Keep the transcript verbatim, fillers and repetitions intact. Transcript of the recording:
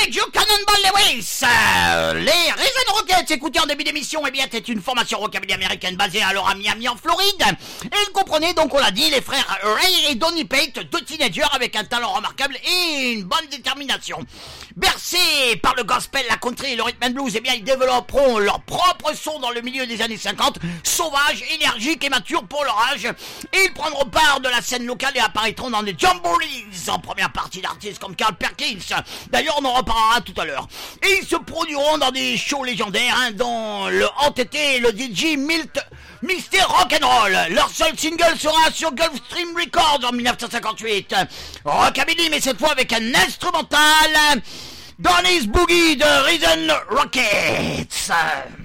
avec you Cannonball Lewis. Euh, les Raisin Rockets, écoutez en début d'émission, eh bien, c'est une formation rockabilly américaine basée alors à Miami en Floride. Et ils comprenaient donc, on l'a dit, les frères Ray et Donny Pate, deux teenagers avec un talent remarquable et une bonne détermination. Bercés par le gospel, la country et le rhythm and blues, eh bien, ils développeront leur propre son dans le milieu des années cinquante, sauvage, énergique et mature pour leur âge. Et ils prendront part de la scène locale et apparaîtront dans des jamborees en première partie d'artistes comme Carl Perkins. D'ailleurs, on en reparlera tout à l'heure. Et ils se produiront dans des shows légendaires, hein, dont le entêté et le D J Milt Mister Rock'n'Roll. Leur seul single sera sur Gulfstream Records en dix-neuf cent cinquante-huit. Rockabilly, mais cette fois avec un instrumental. Donny's Boogie de Raisin Rockets.